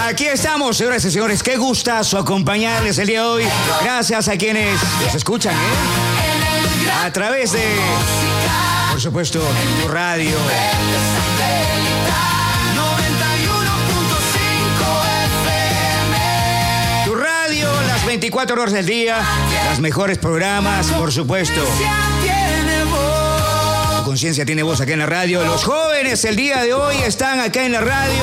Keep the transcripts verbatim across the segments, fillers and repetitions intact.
Aquí estamos, señoras y señores. Qué gustazo acompañarles el día de hoy. Gracias a quienes nos escuchan, ¿eh? A través de, por supuesto, tu radio. Tu radio, las veinticuatro horas del día, los mejores programas, por supuesto. Tu conciencia tiene voz acá en la radio. Los jóvenes el día de hoy están acá en la radio.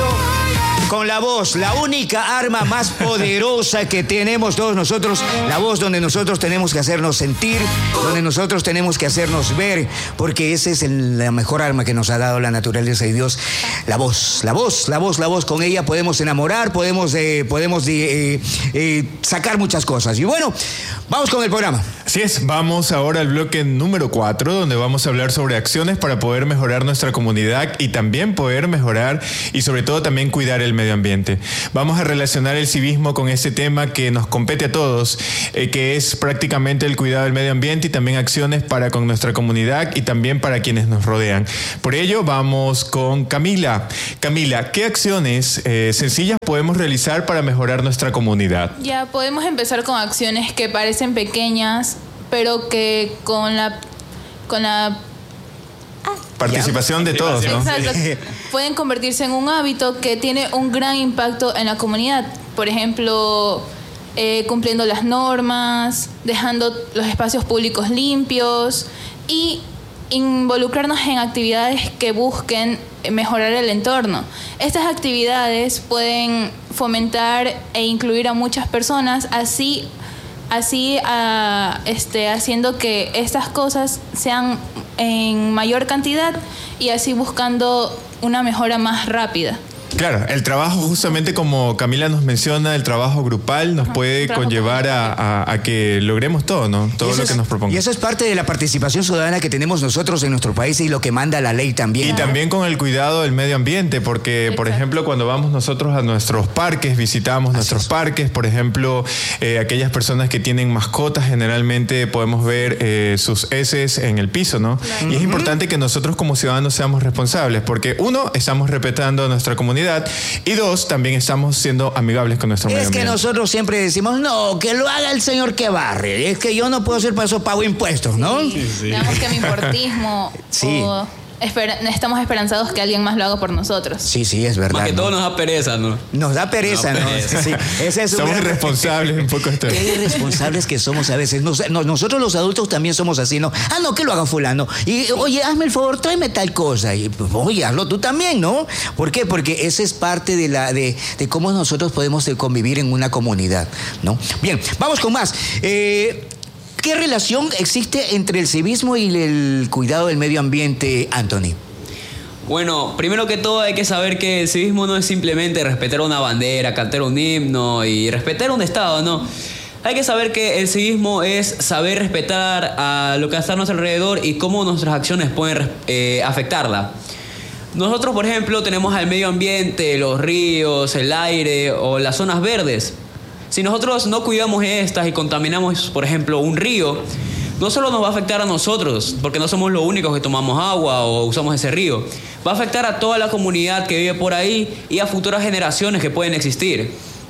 Con la voz, la única arma más poderosa que tenemos todos nosotros, la voz donde nosotros tenemos que hacernos sentir, donde nosotros tenemos que hacernos ver, porque esa es el, la mejor arma que nos ha dado la naturaleza y Dios, la voz, la voz, la voz, la voz. Con ella podemos enamorar, podemos, eh, podemos eh, eh, sacar muchas cosas. Y bueno, vamos con el programa. Así es, vamos ahora al bloque número cuatro, donde vamos a hablar sobre acciones para poder mejorar nuestra comunidad y también poder mejorar y sobre todo también cuidar el medio ambiente. Vamos a relacionar el civismo con este tema que nos compete a todos, eh, que es prácticamente el cuidado del medio ambiente y también acciones para con nuestra comunidad y también para quienes nos rodean. Por ello vamos con Camila. Camila, ¿qué acciones eh, sencillas podemos realizar para mejorar nuestra comunidad? Ya, podemos empezar con acciones que parecen pequeñas, pero que con la con la participación de todos, ¿no? Exacto. Pueden convertirse en un hábito que tiene un gran impacto en la comunidad. Por ejemplo, eh, cumpliendo las normas, dejando los espacios públicos limpios y involucrarnos en actividades que busquen mejorar el entorno. Estas actividades pueden fomentar e incluir a muchas personas, así así uh, este, haciendo que estas cosas sean en mayor cantidad y así buscando una mejora más rápida. Claro, el trabajo justamente como Camila nos menciona, el trabajo grupal nos Ajá, puede conllevar a, a, a que logremos todo, ¿no? Todo lo que es, nos propongamos. Y eso es parte de la participación ciudadana que tenemos nosotros en nuestro país y lo que manda la ley también. Y ¿no? también con el cuidado del medio ambiente, porque, Exacto. por ejemplo, cuando vamos nosotros a nuestros parques, visitamos Así nuestros es. parques, por ejemplo, eh, aquellas personas que tienen mascotas, generalmente podemos ver eh, sus heces en el piso, ¿no? Claro. Y es Uh-huh. importante que nosotros como ciudadanos seamos responsables, porque uno, estamos respetando a nuestra comunidad y dos, también estamos siendo amigables con nuestro medio Es que ambiente. nosotros siempre decimos, no, que lo haga el señor que barre. Es que yo no puedo hacer para eso, pago impuestos, ¿no? Sí, sí. Digamos que mi importismo Sí. o espera, estamos esperanzados que alguien más lo haga por nosotros. Sí, sí, es verdad. Más que ¿no? todo nos da pereza, ¿no? Nos da pereza, Nos ¿no? da pereza. Sí, ese es un Somos gran- irresponsables un poco esto. Qué irresponsables que somos a veces. Nos- no- nosotros los adultos también somos así, ¿no? Ah, no, que lo haga fulano. Y, oye, hazme el favor, tráeme tal cosa. Y, pues, oye, hazlo tú también, ¿no? ¿Por qué? Porque esa es parte de, la, de, de cómo nosotros podemos eh, convivir en una comunidad, ¿no? Bien, vamos con más. Eh, ¿Qué relación existe entre el civismo y el cuidado del medio ambiente, Anthony? Bueno, primero que todo hay que saber que el civismo no es simplemente respetar una bandera, cantar un himno y respetar un estado, ¿no? Hay que saber que el civismo es saber respetar a lo que está a nuestro alrededor y cómo nuestras acciones pueden eh, afectarla. Nosotros, por ejemplo, tenemos al medio ambiente, los ríos, el aire o las zonas verdes. Si nosotros no cuidamos estas y contaminamos, por ejemplo, un río, no solo nos va a afectar a nosotros, porque no somos los únicos que tomamos agua o usamos ese río. Va a afectar a toda la comunidad que vive por ahí y a futuras generaciones que pueden existir.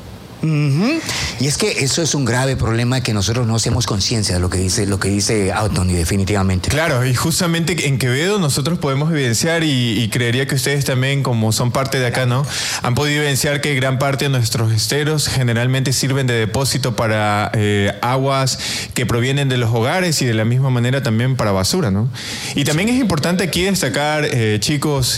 Uh-huh. Y es que eso es un grave problema que nosotros no hacemos conciencia de lo que dice, lo que dice Anthony, definitivamente. Claro, y justamente en Quevedo nosotros podemos evidenciar y, y creería que ustedes también, como son parte de acá, ¿no? Han podido evidenciar que gran parte de nuestros esteros generalmente sirven de depósito para eh, aguas que provienen de los hogares y de la misma manera también para basura, ¿no? Y también es importante aquí destacar, eh, chicos,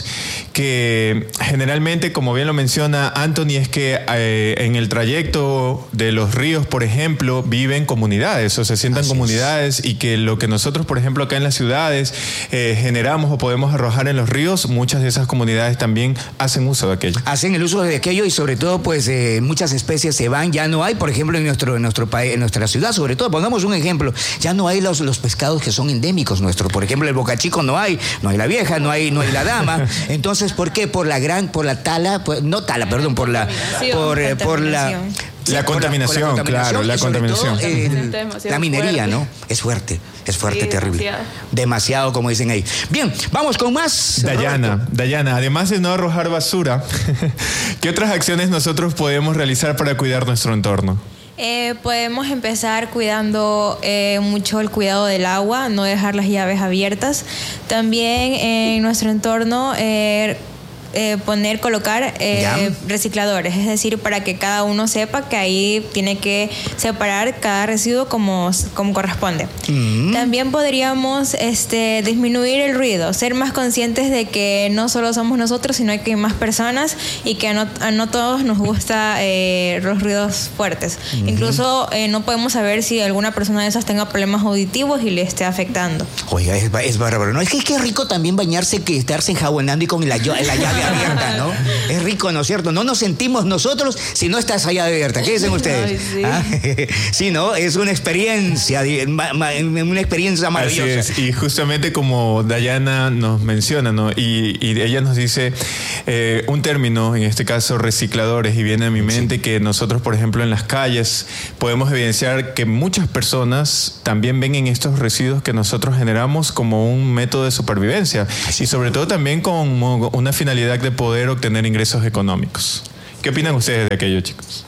que generalmente, como bien lo menciona Anthony, es que eh, en el trayecto de los ríos, por ejemplo, viven comunidades o se sientan Así comunidades es. Y que lo que nosotros, por ejemplo, acá en las ciudades eh, generamos o podemos arrojar en los ríos, muchas de esas comunidades también hacen uso de aquello. Hacen el uso de aquello y sobre todo, pues, eh, muchas especies se van, ya no hay, por ejemplo, en nuestro, en nuestro país, en nuestra ciudad, sobre todo, pongamos un ejemplo, ya no hay los, los pescados que son endémicos nuestros, por ejemplo, el bocachico no hay, no hay la vieja, no hay, no hay la dama. Entonces, ¿por qué? Por la gran, por la tala, por, no tala, perdón, por la, por, eh, por la La contaminación, con la contaminación, claro, la y sobre todo, contaminación. el- la minería, fuerte. ¿no? Es fuerte, es fuerte, Sí, terrible. demasiado. Demasiado, como dicen ahí. Bien, vamos con más. Dayana, Roberto. Dayana, además de no arrojar basura, ¿qué otras acciones nosotros podemos realizar para cuidar nuestro entorno? Eh, podemos empezar cuidando eh, mucho el cuidado del agua, no dejar las llaves abiertas. También en nuestro entorno eh, eh, poner, colocar eh, Ya. recicladores, es decir, para que cada uno sepa que ahí tiene que separar cada residuo como, como corresponde. Mm. También podríamos este, disminuir el ruido, ser más conscientes de que no solo somos nosotros, sino que hay más personas y que a no, a no todos nos gusta eh, los ruidos fuertes. Mm. Incluso eh, no podemos saber si alguna persona de esas tenga problemas auditivos y le esté afectando. Oiga, es, es bárbaro, ¿no? Es que es que es rico también bañarse que estarse enjabonando y con la, lla- la llave abierta, ¿no? Es rico, ¿no es cierto? No nos sentimos nosotros si no está esa llave abierta. ¿Qué dicen ustedes? Ay, sí. ¿Ah? Sí, ¿no? Es una experiencia, di- ma- ma- una experiencia Así maravillosa. es, y justamente como Dayana nos menciona, ¿no? Y, y ella nos dice eh, un término, en este caso recicladores, y viene a mi mente que nosotros, por ejemplo, en las calles podemos evidenciar que muchas personas también ven en estos residuos que nosotros generamos como un método de supervivencia y sobre todo también como una finalidad de poder obtener ingresos económicos. ¿Qué opinan ustedes de aquello, chicos?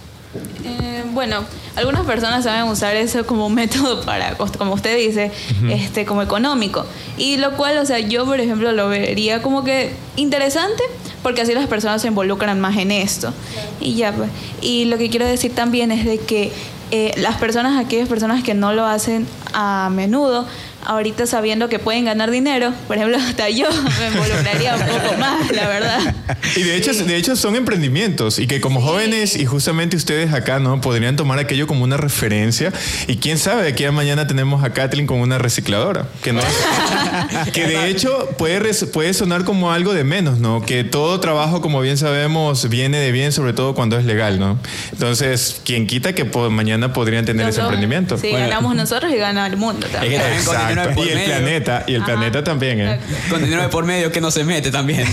Eh, bueno, algunas personas saben usar eso como un método para, como usted dice, este, como económico. Y lo cual, o sea, yo, por ejemplo, lo vería como que interesante, porque así las personas se involucran más en esto. Y ya, pues. Y lo que quiero decir también es de que eh, las personas, aquellas personas que no lo hacen a menudo, ahorita sabiendo que pueden ganar dinero, por ejemplo, hasta yo me involucraría un poco más, la verdad. Y de hecho, de hecho son emprendimientos y que como jóvenes y justamente ustedes acá, ¿no? Podrían tomar aquello como una referencia y quién sabe, de aquí a mañana tenemos a Kathleen como una recicladora, que no es- que de hecho puede, res- puede sonar como algo de menos, ¿no? Que todo trabajo, como bien sabemos, viene de bien, sobre todo cuando es legal, ¿no? Entonces, quien quita que po- mañana podrían tener ese Nosotros- emprendimiento. Sí, Bueno. ganamos nosotros y gana el mundo también. Es que también con dinero de Exacto. por Y el medio. planeta, y el Ajá. planeta también, ¿eh? Con dinero de por medio que no se mete también, ¿no?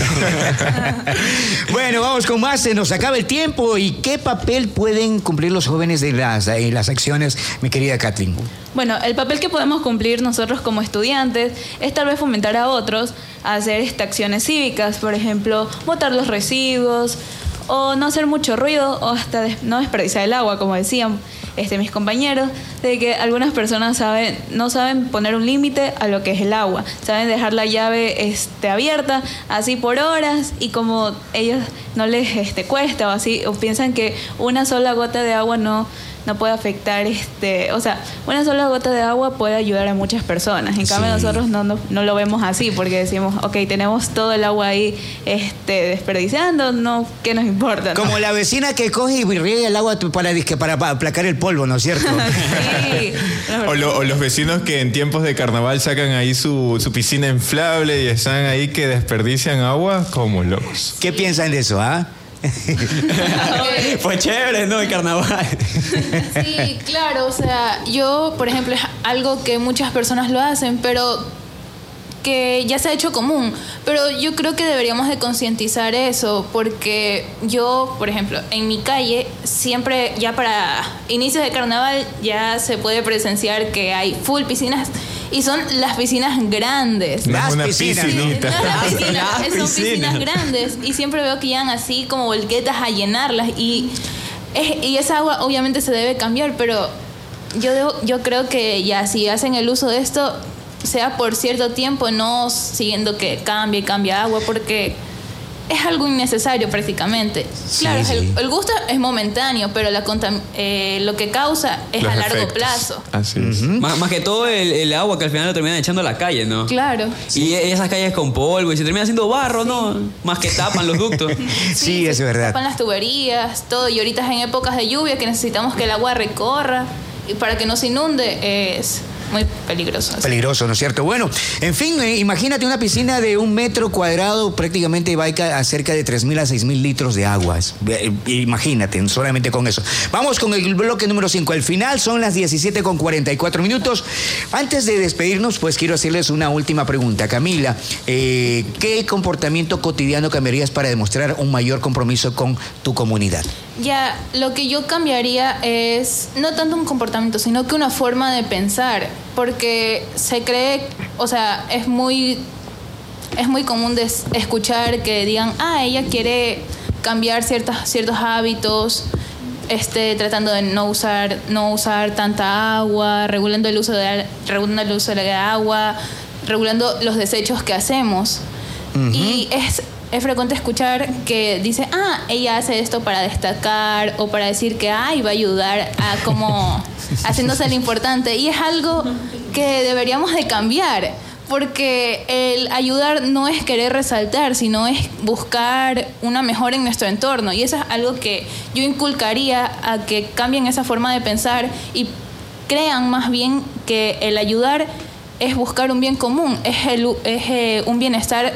Bueno, vamos con más. Se nos acaba el tiempo. ¿Y qué papel pueden cumplir los jóvenes en las, en las acciones, mi querida Kathleen? Bueno, el papel que podemos cumplir nosotros como estudiantes es tal vez fomentar a otros a hacer estas acciones cívicas, por ejemplo, botar los residuos o no hacer mucho ruido o hasta des- no desperdiciar el agua, como decían este, mis compañeros, de que algunas personas saben, no saben poner un límite a lo que es el agua, saben dejar la llave este, abierta así por horas y como ellos no les este, cuesta o así, o piensan que una sola gota de agua no no puede afectar, este, o sea, una sola gota de agua puede ayudar a muchas personas. En cambio, Sí. nosotros no, no, no lo vemos así, porque decimos, ok, tenemos todo el agua ahí este, desperdiciando, no, ¿qué nos importa? no? Como la vecina que coge y riega el agua para, dizque, para, para aplacar el polvo, ¿no es cierto? Sí, O, lo- o los vecinos que en tiempos de carnaval sacan ahí su, su piscina inflable y están ahí que desperdician agua como locos. ¿Qué piensan de eso, ah? Fue chévere, ¿no? El carnaval. Sí, claro, o sea, yo, por ejemplo, es algo que muchas personas lo hacen, pero que ya se ha hecho común. Pero yo creo que deberíamos de concientizar eso, porque yo, por ejemplo, en mi calle, siempre, ya para inicios de carnaval, ya se puede presenciar que hay full piscinas, y son las piscinas grandes. No es Las una piscinas, ¿no? piscinita. No, las piscinas, Las son piscinas piscinas. grandes y siempre veo que llegan así como volquetas a llenarlas y, es- y esa agua obviamente se debe cambiar, pero yo, debo- yo creo que ya si hacen el uso de esto sea por cierto tiempo, no siguiendo que cambie y cambie agua, porque es algo innecesario prácticamente. Sí, Claro, sí. El, el gusto es momentáneo, pero la contam- eh, lo que causa es Los a largo efectos. plazo. Así es. Más, más que todo el, el agua que al final lo terminan echando a la calle, ¿no? Claro. Y esas calles con polvo y se termina haciendo barro, ¿no? Más que tapan los ductos. Sí, es se verdad. tapan las tuberías, todo. Y ahorita en épocas de lluvia que necesitamos que el agua recorra y para que no se inunde es muy peligroso. Peligroso, ¿no es cierto? Bueno, en fin, eh, imagínate una piscina de un metro cuadrado, prácticamente va a cerca de tres mil a seis mil litros de aguas. Eh, Imagínate, solamente con eso. Vamos con el bloque número cinco. Al final son las diecisiete con cuarenta y cuatro minutos. Antes de despedirnos, pues quiero hacerles una última pregunta. Camila, eh, ¿qué comportamiento cotidiano cambiarías para demostrar un mayor compromiso con tu comunidad? Ya, lo que yo cambiaría es no tanto un comportamiento, sino que una forma de pensar, porque se cree, o sea, es muy, es muy común de escuchar que digan, ah, ella quiere cambiar ciertos, ciertos hábitos, este, tratando de no usar, no usar tanta agua, regulando el uso de, regulando el uso de la agua, regulando los desechos que hacemos. Uh-huh. Y es Es frecuente escuchar que dice, ah, ella hace esto para destacar o para decir que, ay, va a ayudar a como haciéndose el importante. Y es algo que deberíamos de cambiar, porque el ayudar no es querer resaltar, sino es buscar una mejora en nuestro entorno. Y eso es algo que yo inculcaría a que cambien esa forma de pensar y crean más bien que el ayudar es buscar un bien común, es, el, es eh, un bienestar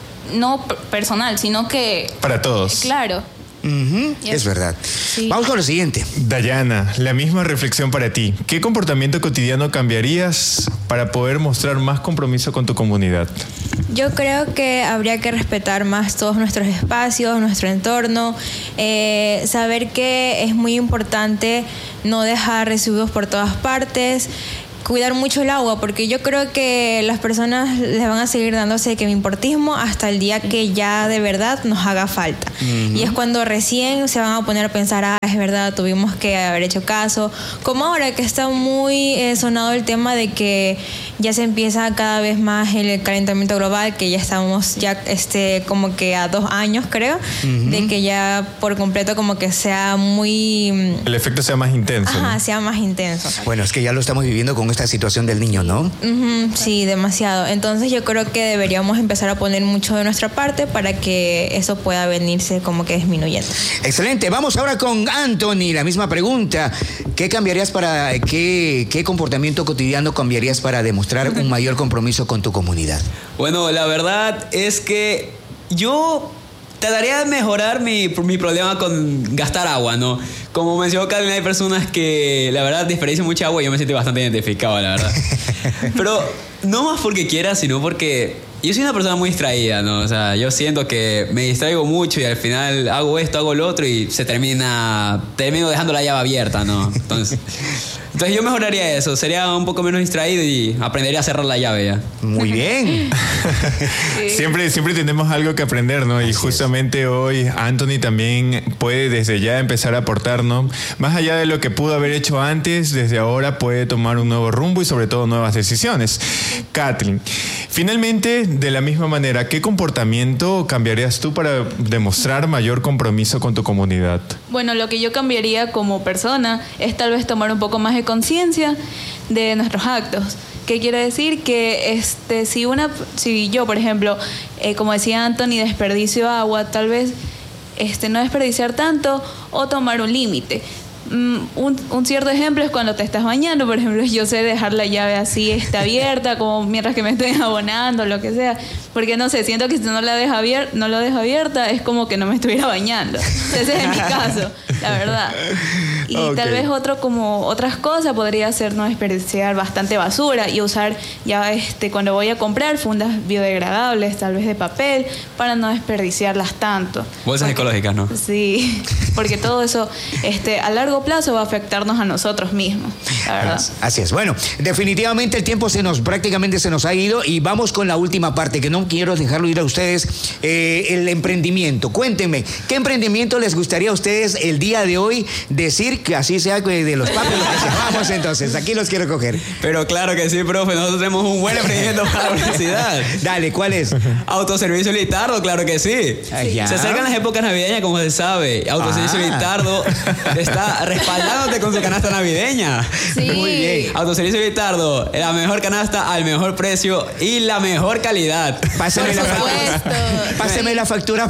no personal, sino que... Para todos. Claro. Uh-huh. Es verdad. Sí. Vamos con lo siguiente. Dayana, la misma reflexión para ti. ¿Qué comportamiento cotidiano cambiarías para poder mostrar más compromiso con tu comunidad? Yo creo que habría que respetar más todos nuestros espacios, nuestro entorno, eh, saber que es muy importante no dejar residuos por todas partes, cuidar mucho el agua, porque yo creo que las personas les van a seguir dándose quemimportismo hasta el día que ya de verdad nos haga falta. Uh-huh. Y es cuando recién se van a poner a pensar, ah, es verdad, tuvimos que haber hecho caso. Como ahora que está muy eh, sonado el tema de que ya se empieza cada vez más el calentamiento global, que ya estamos ya este como que a dos años, creo, uh-huh. de que ya por completo como que sea muy... El efecto sea más intenso. Ajá, ¿no? sea más intenso. Bueno, es que ya lo estamos viviendo con esta situación del niño, ¿no? Uh-huh, sí, demasiado. Entonces yo creo que deberíamos empezar a poner mucho de nuestra parte para que eso pueda venirse como que disminuyendo. Excelente. Vamos ahora con Anthony. La misma pregunta. ¿Qué cambiarías para, qué, qué comportamiento cotidiano cambiarías para demostrar un mayor compromiso con tu comunidad? Bueno, la verdad es que yo trataría de mejorar mi, mi problema con gastar agua, ¿no? Como mencionó Kathleen, hay personas que la verdad desperdician mucha agua y yo me siento bastante identificado, la verdad. Pero no más porque quiera, sino porque yo soy una persona muy distraída, ¿no? O sea, yo siento que me distraigo mucho y al final hago esto, hago lo otro y se termina, termino dejando la llave abierta, ¿no? Entonces... Entonces yo mejoraría eso, sería un poco menos distraído y aprendería a cerrar la llave ya. Muy bien. Sí. Siempre, siempre tenemos algo que aprender, ¿no? Y así justamente es. Hoy Anthony también puede desde ya empezar a aportar, ¿no? Más allá de lo que pudo haber hecho antes, desde ahora puede tomar un nuevo rumbo y sobre todo nuevas decisiones. Kathleen, finalmente, de la misma manera, ¿qué comportamiento cambiarías tú para demostrar mayor compromiso con tu comunidad? Bueno, lo que yo cambiaría como persona es tal vez tomar un poco más de conciencia de nuestros actos. ¿Qué quiere decir? Que este, si, una, si yo, por ejemplo, eh, como decía Anthony, desperdicio agua, tal vez este, no desperdiciar tanto o tomar un límite. Un, un cierto ejemplo es cuando te estás bañando, por ejemplo, yo sé dejar la llave así, está abierta, como mientras que me estoy abonando, lo que sea, porque no sé, siento que si no la dejo abierta, no la dejo abierta, es como que no me estuviera bañando. Ese es mi caso, la verdad. Y okay. Tal vez otro como otras cosas podría ser no desperdiciar bastante basura y usar ya este cuando voy a comprar fundas biodegradables, tal vez de papel, para no desperdiciarlas tanto. Bolsas porque, ecológicas, ¿no? Sí, porque todo eso este a largo plazo va a afectarnos a nosotros mismos, la verdad. Así es. Bueno, definitivamente el tiempo se nos prácticamente se nos ha ido y vamos con la última parte que no quiero dejarlo ir a ustedes, eh, el emprendimiento. Cuéntenme, ¿qué emprendimiento les gustaría a ustedes el día de hoy decir que así sea de los papos? Vamos entonces, aquí los quiero coger. Pero claro que sí, profe, nosotros tenemos un buen emprendimiento para la universidad. Dale, ¿cuál es? Autoservicio Litardo, claro que sí. sí. Se acercan las épocas navideñas, como se sabe. Autoservicio ah. Litardo está respaldándote con su canasta navideña. Sí. Muy bien. Autoservicio Litardo, la mejor canasta al mejor precio y la mejor calidad. Pásame la factura. Pásame la factura.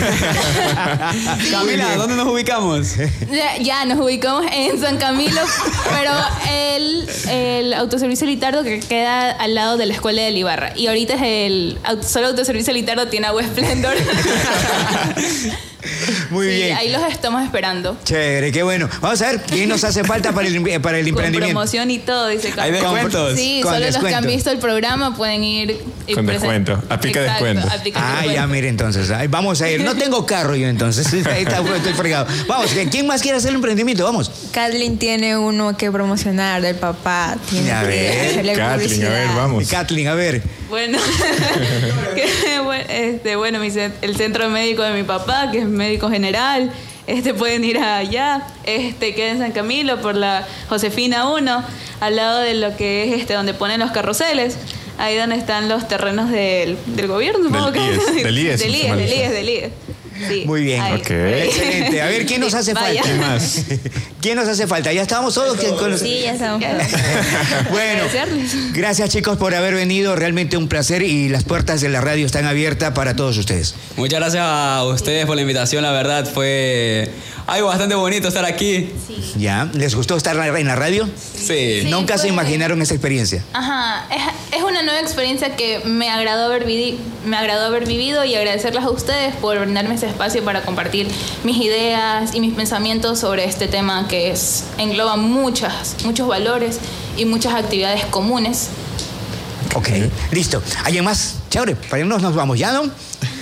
Camila, ¿dónde nos ubicamos? Ya, ya nos ubicamos en San Camilo, pero el, el Autoservicio Litardo que queda al lado de la escuela de Ibarra. Y ahorita es el solo Autoservicio Litardo tiene agua Splendor. Muy Sí, bien. ahí los estamos esperando. Chévere, qué bueno. Vamos a ver quién nos hace falta para el, para el Con emprendimiento. promoción y todo, dice Hay Carlos. descuentos. Sí, Con solo los descuento. que han visto el programa pueden ir y Con presen- descuento. Aplica Exacto, descuento. aplica Ah, descuento. ya, mire, entonces. Ahí vamos a ir. No tengo carro yo, entonces. Ahí está, estoy fregado. Vamos, ¿quién más quiere hacer el emprendimiento? Vamos. Kathleen tiene uno que promocionar del papá. Tiene A que ver, hacerle Kathleen, a ver, publicidad. vamos. Kathleen, a ver. Bueno, que, bueno, este, bueno, mi cen- el centro médico de mi papá, que es médico general, este pueden ir allá, este queda en San Camilo por la Josefina uno, al lado de lo que es este donde ponen los carruseles, ahí donde están los terrenos del, del gobierno, supongo Del que I E S, del I E S, del I E S, del I E S, del I E S. Sí, Muy bien. ahí. Ok. Excelente. A ver, ¿quién nos Sí, hace vaya. falta? ¿Quién más? ¿Quién nos hace falta? Ya estábamos todos que- con los- Sí, ya estamos. Bueno, Agradecerles. gracias chicos por haber venido, realmente un placer y las puertas de la radio están abiertas para todos ustedes. Muchas gracias a ustedes por la invitación, la verdad fue algo bastante bonito estar aquí. ¿Ya? ¿Les gustó estar en la radio? Sí. Sí, Nunca se fue- imaginaron esa experiencia. Ajá, es, es una nueva experiencia que me agradó haber vivi- me agradó haber vivido y agradecerles a ustedes por brindarme ese espacio para compartir mis ideas y mis pensamientos sobre este tema que es engloba muchas, muchos valores y muchas actividades comunes. Ok, listo. ¿Alguien más? Chévere, para irnos nos vamos, ¿ya no?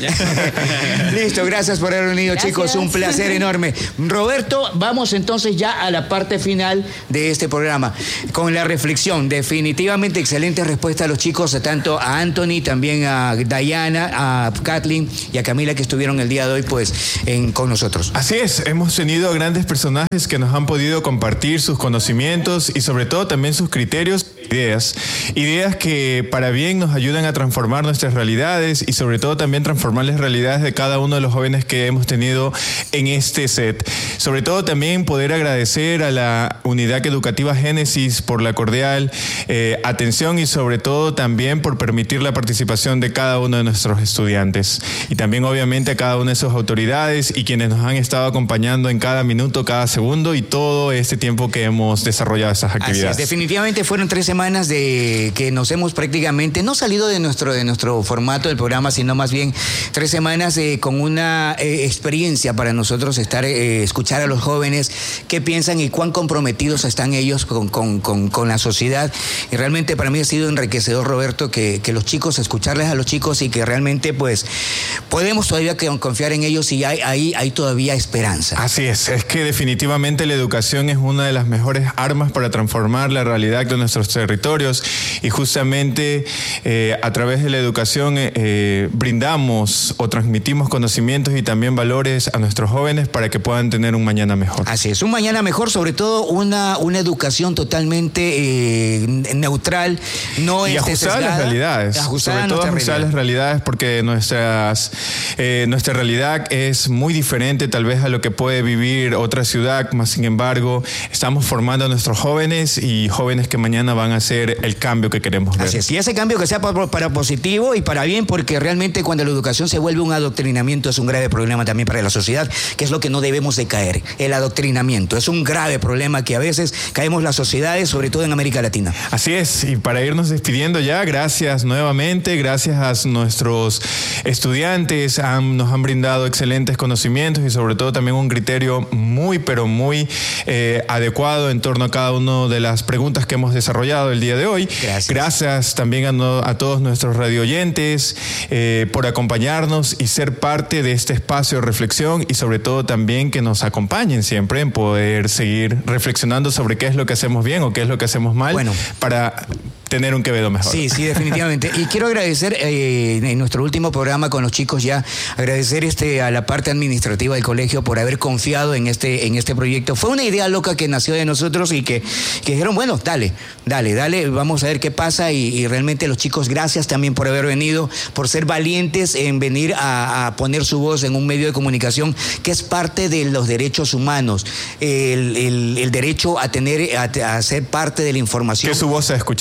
Listo, gracias por haber venido, Gracias. chicos. Un placer enorme. Roberto, vamos entonces ya a la parte final de este programa. Con la reflexión, definitivamente excelente respuesta a los chicos, tanto a Anthony, también a Diana, a Kathleen y a Camila que estuvieron el día de hoy pues en, con nosotros. Así es, hemos tenido grandes personajes que nos han podido compartir sus conocimientos y sobre todo también sus criterios, ideas, ideas que para bien nos ayudan a transformar nuestras realidades y sobre todo también transformar las realidades de cada uno de los jóvenes que hemos tenido en este set. Sobre todo también poder agradecer a la Unidad Educativa Génesis por la cordial eh, atención y sobre todo también por permitir la participación de cada uno de nuestros estudiantes y también obviamente a cada una de sus autoridades y quienes nos han estado acompañando en cada minuto, cada segundo y todo este tiempo que hemos desarrollado estas Así actividades. es, definitivamente fueron tres semanas de que nos hemos prácticamente no salido de nuestro de nuestro formato del programa, sino más bien tres semanas eh, con una eh, experiencia para nosotros estar eh, escuchar a los jóvenes qué piensan y cuán comprometidos están ellos con, con, con, con la sociedad. Y realmente para mí ha sido enriquecedor, Roberto, que, que los chicos, escucharles a los chicos y que realmente pues podemos todavía confiar en ellos y hay, hay, hay todavía esperanza. Así es, es que definitivamente la educación es una de las mejores armas para transformar la realidad de nuestros territorios y justamente eh, a través de la educación eh, eh, brindamos o transmitimos conocimientos y también valores a nuestros jóvenes para que puedan tener un mañana mejor. Así es, un mañana mejor, sobre todo una, una educación totalmente eh, neutral, no Y este, ajustada a las sesgada, realidades, ajustada sobre a todo nuestra ajustada a las realidad. realidades porque nuestras, eh, nuestra realidad es muy diferente tal vez a lo que puede vivir otra ciudad, más sin embargo estamos formando a nuestros jóvenes y jóvenes que mañana van a hacer el cambio que queremos ver. Así es, y ese cambio que sea para, para positivo y para bien, porque realmente cuando la educación se vuelve un adoctrinamiento es un grave problema también para la sociedad, que es lo que no debemos de caer. El adoctrinamiento es un grave problema que a veces caemos las sociedades, sobre todo en América Latina. Así es, y para irnos despidiendo ya, gracias nuevamente, gracias a nuestros estudiantes, han, nos han brindado excelentes conocimientos y sobre todo también un criterio muy, pero muy eh, adecuado en torno a cada una de las preguntas que hemos desarrollado el día de hoy. Gracias. Gracias también a, no, a todos nuestros radioyentes eh, por acompañarnos y ser parte de este espacio de reflexión y sobre todo también que nos acompañen siempre en poder seguir reflexionando sobre qué es lo que hacemos bien o qué es lo que hacemos mal Bueno. para tener un Quevedo mejor. Sí, sí, definitivamente. Y quiero agradecer eh, en nuestro último programa con los chicos ya, agradecer este a la parte administrativa del colegio por haber confiado en este, en este proyecto. Fue una idea loca que nació de nosotros y que, que dijeron, bueno, dale, dale, dale, vamos a ver qué pasa. Y, y realmente los chicos, gracias también por haber venido, por ser valientes en venir a, a poner su voz en un medio de comunicación que es parte de los derechos humanos, el, el, el derecho a tener, a, a ser parte de la información. Que su voz sea escuchada. Que su voz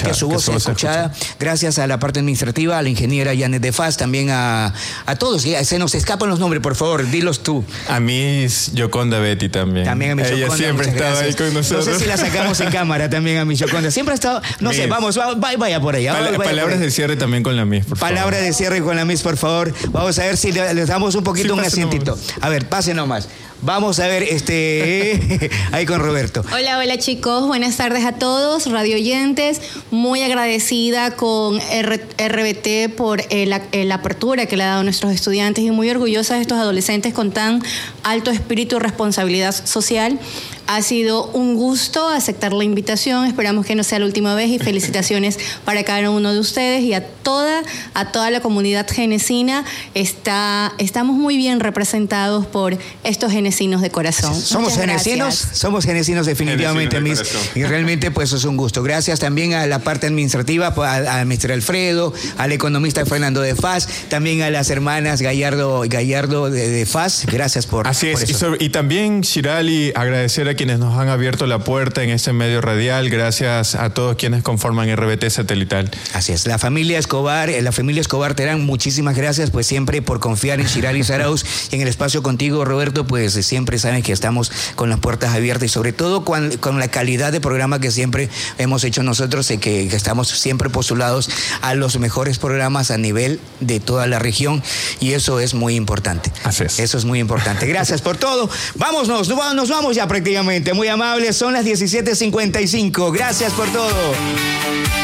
voz su voz escuchada. Gracias a la parte administrativa, a la ingeniera Janet de Faz, también a, a todos. Se nos escapan los nombres, por favor, dilos tú. A Miss Yoconda Betty también. También a Miss Ella Yoconda, siempre muchas estaba gracias. ahí con nosotros. No sé si la sacamos en cámara también a Miss Yoconda. Siempre ha estado, no Miss. sé, vamos, va- vaya por allá. Pala- vaya por palabras ahí. de cierre también con la Miss, por favor. Palabra de cierre con la Miss, por favor. Vamos a ver si le- les damos un poquito Sí, un pase asientito. A ver, pase nomás. Vamos a ver, este, ahí con Roberto. Hola, hola chicos, buenas tardes a todos, radio oyentes. Muy agradecida con R- RBT por eh, la, eh, la apertura que le ha dado a nuestros estudiantes y muy orgullosa de estos adolescentes con tan alto espíritu y responsabilidad social. Ha sido un gusto aceptar la invitación, esperamos que no sea la última vez y felicitaciones para cada uno de ustedes y a toda, a toda la comunidad genecina. Está, estamos muy bien representados por estos genecinos de corazón. Somos Muchas genecinos, gracias. somos genecinos definitivamente, Genecinos Miss. de corazón. Y realmente pues es un gusto. Gracias también a la parte administrativa, a, a mister Alfredo, al economista Fernando de Faz, también a las hermanas Gallardo, Gallardo de, de Faz. Gracias por, Así por es, y, eso. sobre- y también, Shirali, agradecer a quienes nos han abierto la puerta en este medio radial, gracias a todos quienes conforman R B T Satelital. Así es, la familia Escobar, eh, la familia Escobar Terán, muchísimas gracias pues siempre por confiar en Shirali Zarauz y en el espacio contigo, Roberto, pues siempre saben que estamos con las puertas abiertas y sobre todo con, con la calidad de programa que siempre hemos hecho nosotros y que, que estamos siempre postulados a los mejores programas a nivel de toda la región y eso es muy importante. Así es. Eso es muy importante. Gracias por todo. Vámonos, nos vamos ya prácticamente. Muy amables, son las diecisiete cincuenta y cinco. Gracias por todo.